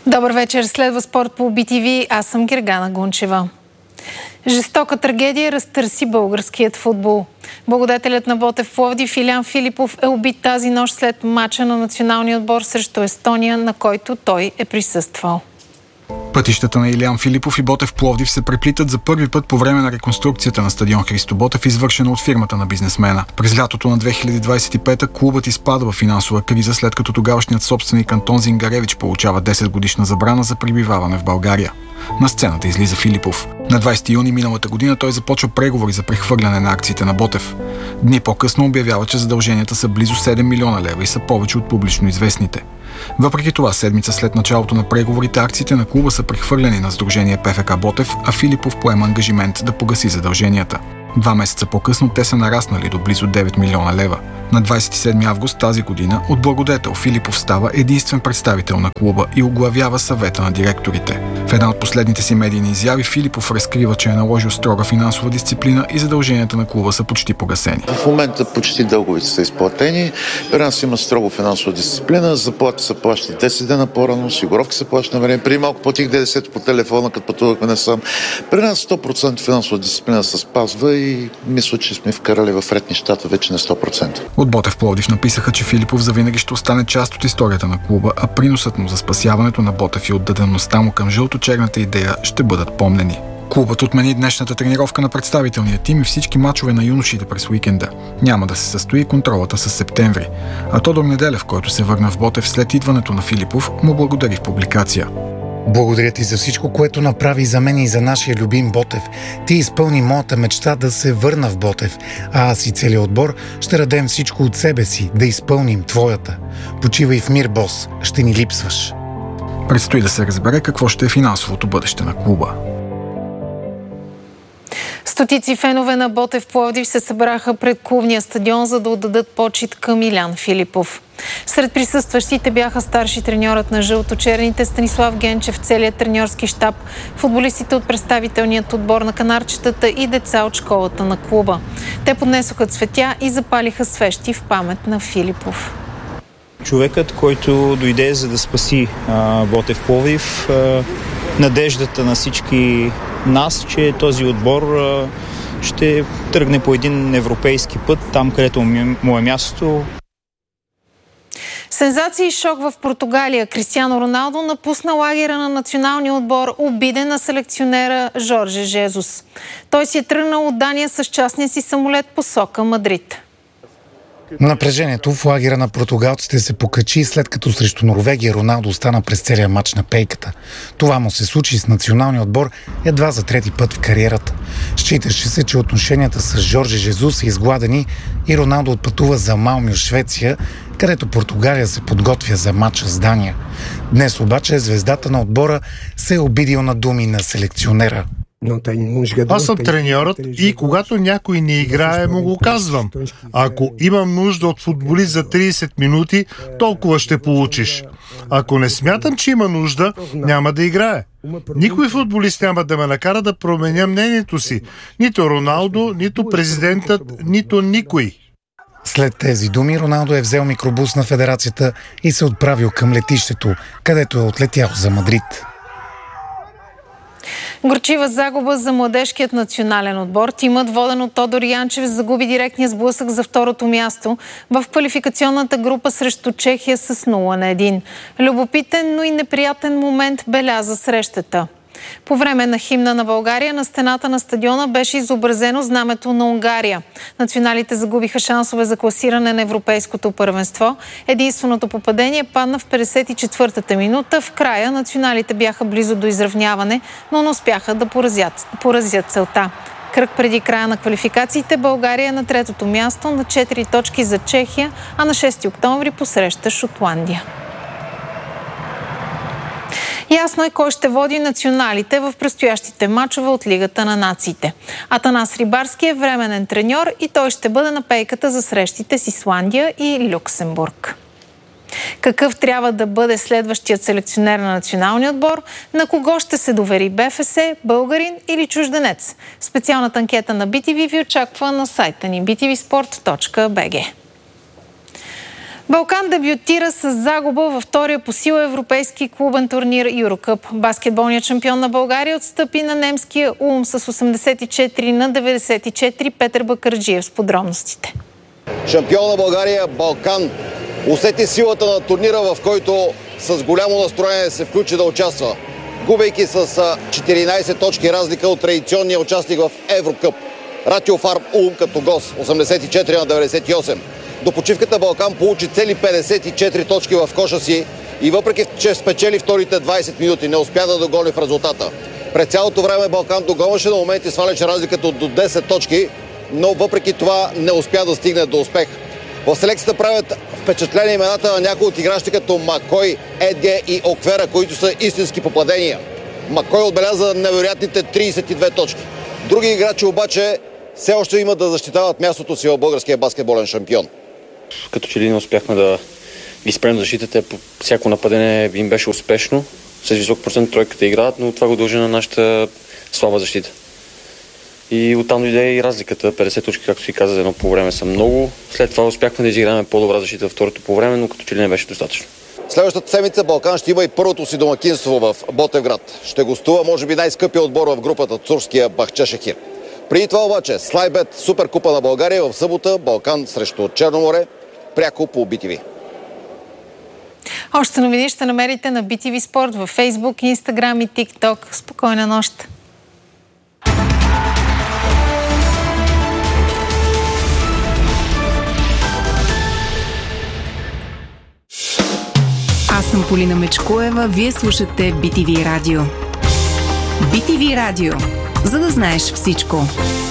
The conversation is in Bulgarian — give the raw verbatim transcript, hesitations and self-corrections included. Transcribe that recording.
Добър вечер, следва спорт по Би Ти Ви. Аз съм Гергана Гунчева. Жестока трагедия разтърси българският футбол. Благодетелят на Ботев Пловдив Илиян Филипов е убит тази нощ след мача на националния отбор срещу Естония, на който той е присъствал. Пътищата на Илиян Филипов и Ботев Пловдив се преплитат за първи път по време на реконструкцията на стадион Христо Ботев, извършена от фирмата на бизнесмена. През лятото на две хиляди двадесет и пета клубът изпада в финансова криза, след като тогавашният собственик Антон Зингаревич получава десет годишна забрана за пребиваване в България. На сцената излиза Филипов. На двадесети юни миналата година той започва преговори за прехвърляне на акциите на Ботев. Дни по-късно обявява, че задълженията са близо седем милиона лева и са повече от публично известните. Въпреки това, седмица след началото на преговорите, акциите на клуба са прехвърлени на сдружение Пе Еф Ка Ботев, а Филипов поема ангажимент да погаси задълженията. Два месеца по-късно те са нараснали до близо девет милиона лева. На двадесет и седми август тази година от благодетел Филипов става единствен представител на клуба и оглавява съвета на директорите. В една от последните си медийни изяви Филипов разкрива, че е наложил строга финансова дисциплина и задълженията на клуба са почти погасени. В момента почти дълговите са изплатени. При нас има строго финансова дисциплина. Заплати са плащани десет дена по-рано, осигуровки са плащани на време. При малко платих ДДС по телефона, като пътувахме насам. При нас сто процента финансова дисциплина се спазва и мисля, че сме вкарали в ред нещата вече на сто процента. От Ботев Пловдив написаха, че Филипов завинаги ще остане част от историята на клуба, а приносът му за спасяването на Ботев и отдадеността му към жълто-черната идея ще бъдат помнени. Клубът отмени днешната тренировка на представителния тим и всички мачове на юношите през уикенда. Няма да се състои контролата с септември. А Тодор Неделев, който се върна в Ботев след идването на Филипов, му благодари в публикация. Благодаря ти за всичко, което направи за мен и за нашия любим Ботев. Ти изпълни моята мечта да се върна в Ботев, а аз и целият отбор ще дадем всичко от себе си да изпълним твоята. Почивай в мир, бос, ще ни липсваш. Предстои да се разбере какво ще е финансовото бъдеще на клуба. Стотици фенове на Ботев Пловдив се събраха пред клубния стадион, за да отдадат почит към Илиян Филипов. Сред присъстващите бяха старши треньорът на жълто-черните Станислав Генчев, целият треньорски щаб, футболистите от представителният отбор на канарчетата и деца от школата на клуба. Те поднесоха цветя и запалиха свещи в памет на Филипов. Човекът, който дойде за да спаси а, Ботев Пловдив, а, надеждата на всички нас, че този отбор а, ще тръгне по един европейски път, там където му е място. Сензация и шок в Португалия. Кристиано Роналдо напусна лагера на националния отбор, обиден на селекционера Жорже Жезус. Той си е тръгнал от Дания с частния си самолет посока Мадрид. Напрежението в лагера на португалците се покачи, след като срещу Норвегия Роналдо остана през целия мач на пейката. Това му се случи с националния отбор едва за трети път в кариерата. Считаше се, че отношенията с Жорже Жезус са изгладени и Роналдо отпътува за Малмио, Швеция, където Португалия се подготвя за матча с Дания. Днес обаче звездата на отбора се е обидил на думи на селекционера. Аз съм треньорът и когато някой не играе, му го казвам. Ако имам нужда от футболист за тридесет минути, толкова ще получиш. Ако не смятам, че има нужда, няма да играе. Никой футболист няма да ме накара да променя мнението си. Нито Роналдо, нито президентът, нито никой. След тези думи Роналдо е взел микробус на федерацията и се отправил към летището, където е отлетял за Мадрид. Горчива загуба за младежкият национален отбор. Тимът, воден от Тодор Янчев, загуби директния сблъсък за второто място в квалификационната група срещу Чехия с нула на едно. Любопитен, но и неприятен момент беляза срещата. По време на химна на България на стената на стадиона беше изобразено знамето на Унгария. Националите загубиха шансове за класиране на европейското първенство. Единственото попадение падна в петдесет и четвъртата минута. В края националите бяха близо до изравняване, но не успяха да поразят, поразят целта. Кръг преди края на квалификациите България е на третото място на четири точки за Чехия, а на шести октомври посреща Шотландия. Ясно е кой ще води националите в предстоящите мачове от Лигата на нациите. Атанас Рибарски е временен треньор и той ще бъде на пейката за срещите с Исландия и Люксембург. Какъв трябва да бъде следващият селекционер на националния отбор? На кого ще се довери Б Ф С, българин или чужденец? Специалната анкета на Би Ти Ви ви очаква на сайта ни би ти ви спорт точка би джи. Балкан дебютира с загуба във втория по сила европейски клубен турнир Юрокъп. Баскетболният шампион на България отстъпи на немския Улм с осемдесет и четири на деветдесет и четири. Петър Бакърджиев с подробностите. Шампион на България Балкан усети силата на турнира, в който с голямо настроение се включи да участва, губейки с четиринайсет точки разлика от традиционния участник в Еврокъп. Ратио Фарм Улм като гост осемдесет и четири на деветдесет и осем. До почивката Балкан получи цели петдесет и четири точки в коша си и въпреки че спечели вторите двайсет минути, не успя да догони в резултата. През цялото време Балкан догонваше, на моменти сваляше разликата до десет точки, но въпреки това не успя да стигне до успех. В селекцията правят впечатление имената на някои от играчи като Макой, Едге и Оквера, които са истински попадения. Макой отбеляза невероятните трийсет и две точки. Други играчи обаче все още имат да защитават мястото си в българския баскетболен шампион. Като че ли не успяхме да ги спрем защитата, по всяко нападение им беше успешно, с висок процент тройката играят, но това го дължи на нашата слаба защита. И оттам дойде и разликата. петдесет точки, както си каза, за едно по време са много. След това успяхме да изиграем по-добра защита във второто по време, но като че ли не беше достатъчно. Следващата седмица Балкан ще има и първото си домакинство в Ботевград. Ще гостува, може би, най-скъпия отбор в групата, турския Бахчешехир. Преди това обаче, Слайбет, Суперкупа на България в събота, Балкан срещу Черноморе, пряко по би ти ви. Още новини ще намерите на би ти ви Спорт във Фейсбук, Инстаграм и ТикТок. Спокойна нощ! Аз съм Полина Мечкоева, вие слушате би ти ви Радио. би ти ви Радио, за да знаеш всичко.